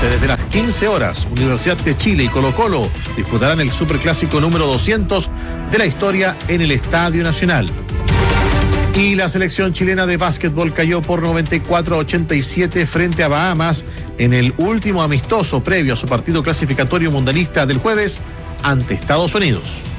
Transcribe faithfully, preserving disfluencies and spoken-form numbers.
Deporte. Desde las quince horas, Universidad de Chile y Colo-Colo disputarán el superclásico número doscientos de la historia en el Estadio Nacional. Y la selección chilena de básquetbol cayó por noventa y cuatro a ochenta y siete frente a Bahamas en el último amistoso previo a su partido clasificatorio mundialista del jueves ante Estados Unidos.